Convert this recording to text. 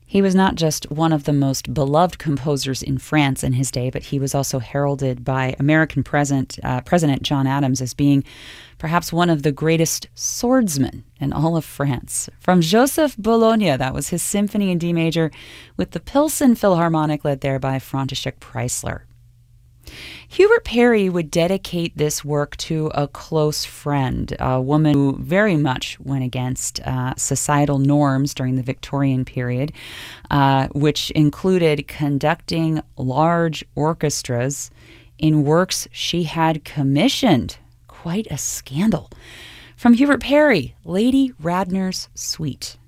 He was not just one of the most beloved composers in France in his day, but he was also heralded by American President John Adams as being perhaps one of the greatest swordsmen in all of France. From Joseph Bologna, that was his symphony in D major, with the Pilsen Philharmonic led there by František Preissler. Hubert Parry would dedicate this work to a close friend, a woman who very much went against societal norms during the Victorian period, which included conducting large orchestras in works she had commissioned. Quite a scandal. From Hubert Parry, Lady Radnor's Suite.